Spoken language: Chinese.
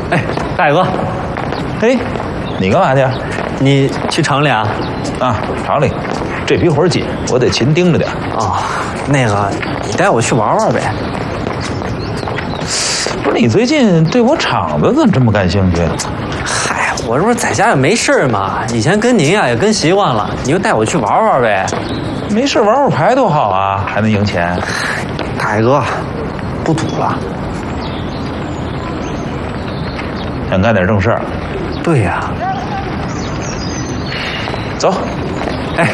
哎，大哥， 嘿，你干嘛去？ 你去城里啊？ 啊，厂里，这批活紧，我得勤盯着点。 哦，那个，你带我去玩玩呗。 不是你最近对我厂子怎么这么感兴趣？ 嗨，我这不是在家也没事嘛，以前跟您呀也跟习惯了，你就带我去玩玩呗。 没事玩会牌多好啊，还能赢钱。 大哥，不赌了。 想干点正事儿。 对呀。 走。